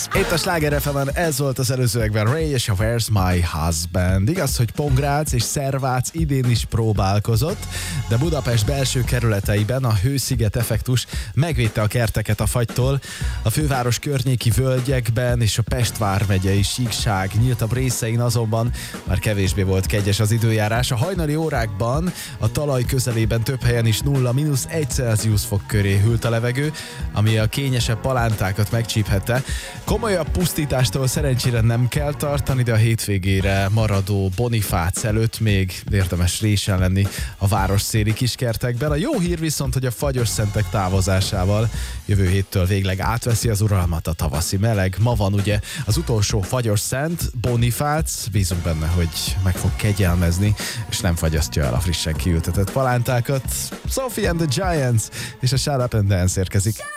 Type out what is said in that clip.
Itt a Sláger FM-en ez volt az előzőekben Ray és a Where's My Husband. Igaz, hogy Pongrác és Szervác idén is próbálkozott, de Budapest belső kerületeiben a hősziget effektus megvédte a kerteket a fagytól. A főváros környéki völgyekben és a Pest vármegyei síkság nyíltabb részein azonban már kevésbé volt kegyes az időjárás. A hajnali órákban a talaj közelében több helyen is 0-1 Celsius fok köré hűlt a levegő, ami a kényesebb palántákat megcsíphette. Komolyabb pusztítástól szerencsére nem kell tartani, de a hétvégére maradó Bonifác előtt még érdemes résen lenni a városszéli kiskertekben. A jó hír viszont, hogy a fagyos szentek távozásával jövő héttől végleg átveszi az uralmat a tavaszi meleg. Ma van ugye az utolsó fagyos szent, Bonifác, bízunk benne, hogy meg fog kegyelmezni, és nem fagyasztja el a frissen kiültetett palántákat. Sophie and the Giants és a Shut Up and Dance érkezik.